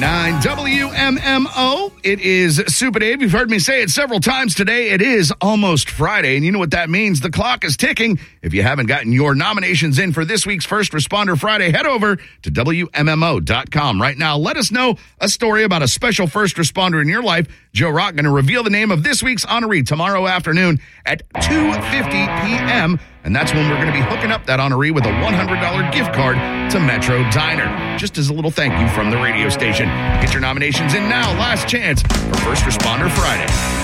98.9 WMMO. It is Super Dave. You've heard me say it several times today. It is almost Friday, and you know what that means. The clock is ticking. If you haven't gotten your nominations in for this week's First Responder Friday, head over to WMMO.com right now. Let us know a story about a special first responder in your life. Joe Rock going to reveal the name of this week's honoree tomorrow afternoon at 2:50 p.m., and that's when we're going to be hooking up that honoree with a $100 gift card to Metro Diner, just as a little thank you from the radio station. Get your nominations in now. Last chance for First Responder Friday.